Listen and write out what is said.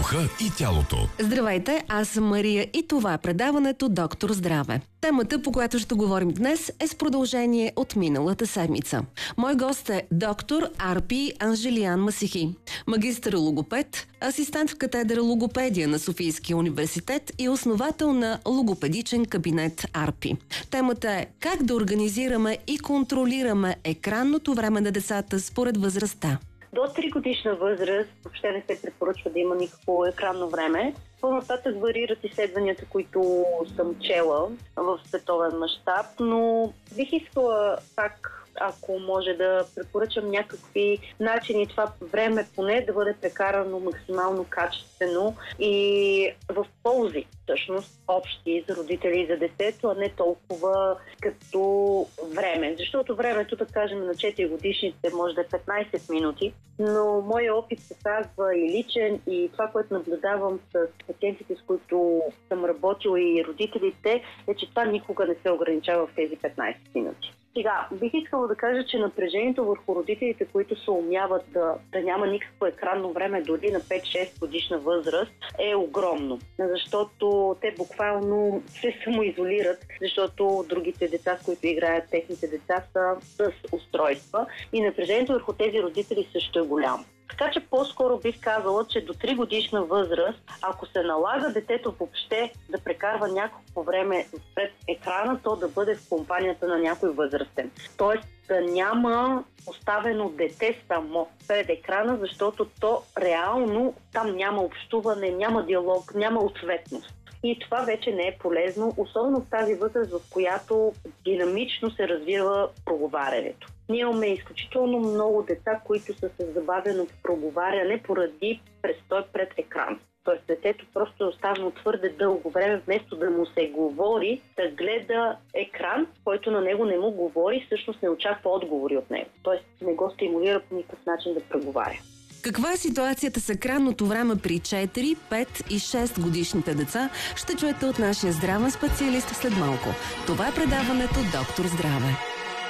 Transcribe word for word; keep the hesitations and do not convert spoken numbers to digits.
духа и тялото. Здравейте, аз съм Мария и това е предаването Доктор Здраве. Темата, по която ще говорим днес, е с продължение от миналата седмица. Мой гост е доктор Арпи Анжелиян Масихи, магистър логопед, асистент в катедра логопедия на Софийския университет и основател на логопедичен кабинет Арпи. Темата е как да организираме и контролираме екранното време на децата според възрастта. До три годишна възраст въобще не се препоръчва да има никакво екранно време. По-нататък варират изследванията, които съм чела в световен мащаб, но бих искала пак, ако може да препоръчам някакви начини това време поне да бъде прекарано максимално качествено и в ползи, всъщност, общи за родители и за детето, а не толкова като време. Защото времето, да кажем, на четири годишните може да е петнайсет минути, но моя опит се казва и личен, и това, което наблюдавам с пациентите, с които съм работила и родителите, е, че това никога не се ограничава в тези петнайсет минути. Сега, бих искала да кажа, че напрежението върху родителите, които се умяват да, да няма никакво екранно време дори на пет-шест годишна възраст, е огромно. Защото те буквално се самоизолират, защото другите деца, с които играят техните деца, са с устройства и напрежението върху тези родители също е голямо. Така че по-скоро бих казала, че до три годишна възраст, ако се налага детето въобще да прекарва някакво време пред екрана, то да бъде в компанията на някой възрастен. Тоест да няма оставено дете само пред екрана, защото то реално там няма общуване, няма диалог, няма ответност. И това вече не е полезно, особено в тази възраст, в която динамично се развива проговарянето. Ние имаме изключително много деца, които са с забавено проговаряне поради престой пред екран. Тоест детето просто е останало твърде дълго време, вместо да му се говори, да гледа екран, който на него не му говори, всъщност не очаква отговори от него. Тоест не го стимулира по никакъв начин да преговаря. Каква е ситуацията с екранното време при четири, пет и шест годишните деца, ще чуете от нашия здравен специалист след малко. Това е предаването Доктор Здраве.